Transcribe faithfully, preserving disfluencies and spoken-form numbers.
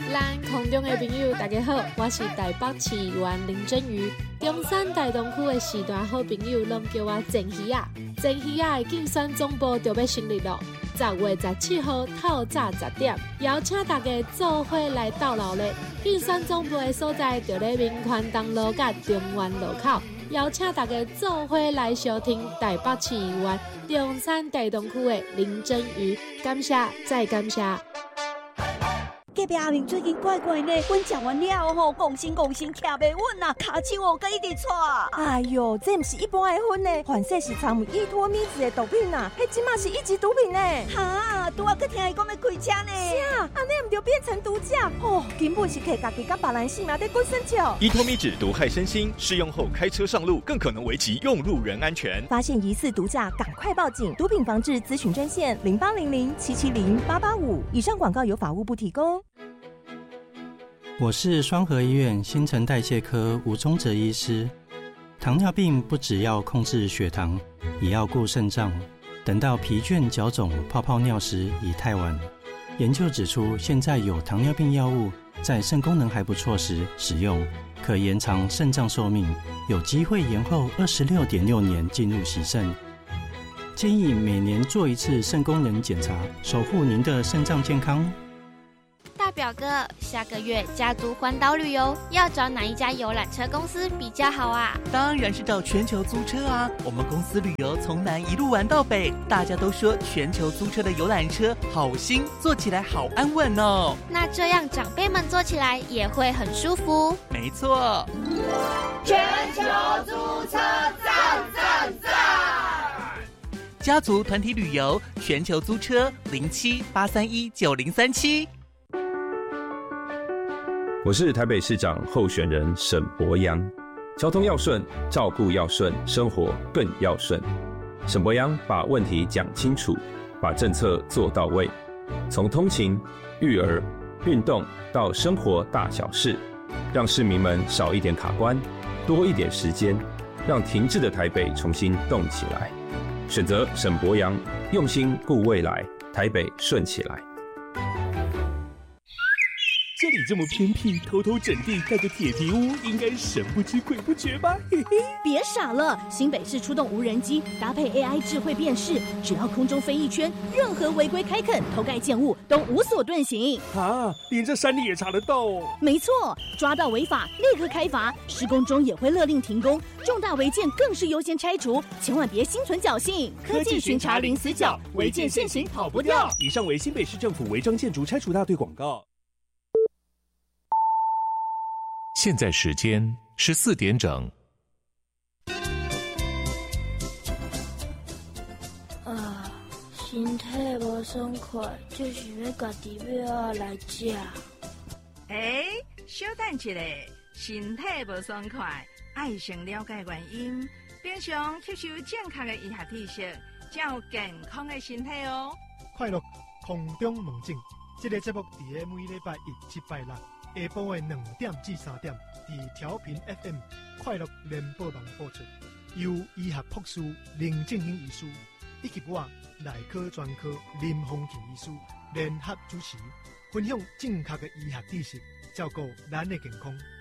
咱空中的朋友，大家好，我是台北市议员林真瑜。中山大东区的时段好朋友拢叫我郑鱼啊。郑鱼啊的竞选总部就要成立了，十月十七号透早十点，邀请大家做伙来到老咧。竞选总部的所在就咧民权东路甲中原路口，邀请大家做伙来收听台北市议员中山大东区的林真瑜。感谢，再感谢。 隔壁阿明最近怪怪呢，阮食完了吼，讲心讲心徛袂稳啊，骹手哦，佮一直喘。 哎呦，这毋是一般的薰呢，反正是掺有依托咪子的毒品啊，迄即马是一级毒品呢。 哈，拄仔佮听伊讲要开车呢。 是啊，安尼毋就变成毒驾哦，根本是摕家己甲别人性命在滚生笑。 依托咪酯毒害身心，适用后开车上路更可能危及用路人安全。 发现疑似毒驾，赶快报警！毒品防治咨询专线零八零零七七零八八五。以上广告由法务部提供。 我是双和医院新陈代谢科吴宗哲医师。糖尿病不只要控制血糖，也要顾肾脏。等到疲倦、脚肿、泡泡尿时已太晚。研究指出，现在有糖尿病药物在肾功能还不错时使用，可延长肾脏寿命，有机会延后二十六点六年进入洗肾。建议每年做一次肾功能检查，守护您的肾脏健康。 大表哥，下个月家族环岛旅游要找哪一家游览车公司比较好啊？ 当然是找全球租车啊！我们公司旅游从南一路玩到北，大家都说全球租车的游览车好新，坐起来好安稳哦。 那这样长辈们坐起来也会很舒服。 没错， 全球租车赞赞赞！ 家族团体旅游，全球租车零七八三一九零三七。 我是台北市长候选人沈伯洋。交通要顺，照顾要顺，生活更要顺。沈伯洋把问题讲清楚，把政策做到位，从通勤、育儿、运动到生活大小事，让市民们少一点卡关，多一点时间，让停滞的台北重新动起来。选择沈伯洋，用心顾未来，台北顺起来。 这里这么偏僻，偷偷整地盖个铁皮屋，应该神不知鬼不觉吧？嘿嘿， 别傻了！新北市出动无人机，搭配 A I 智慧辨识，只要空中飞一圈，任何违规开垦、偷盖建物都无所遁形。 啊，连这山里也查得到哦！ 没错，抓到违法立刻开罚，施工中也会勒令停工，重大违建更是优先拆除，千万别心存侥幸。科技巡查零死角，违建现行跑不掉。 以上为新北市政府违章建筑拆除大队广告。 现在时间十四点整。 啊，身体无爽快，就想要家己买来食。 哎，小等一下，身体无爽快，爱先了解原因，平常吸收正确的医学知识，才有健康的身体哦。 快乐空中问诊，这个节目伫个每礼拜一、七、拜六。下晡的两點至三點，伫調頻 F M 快樂聯播網播出，由醫學博士林正英醫師以及我內科專科林豐慶醫師聯合主持，分享正確的醫學知識，照顧咱的健康。